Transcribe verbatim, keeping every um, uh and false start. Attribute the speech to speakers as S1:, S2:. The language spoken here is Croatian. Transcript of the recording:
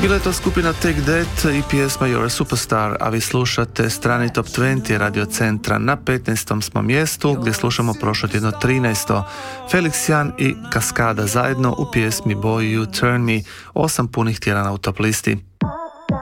S1: Bila je to skupina Take That i pjesma You're a Superstar, a vi slušate strani Top dvadeset Radio Centra. Na petnaestom smo mjestu gdje slušamo prošlo tjedno trinaesto Felix Jan i Kaskada zajedno u pjesmi Boy You Turn Me, osam punih tjedana u top listi.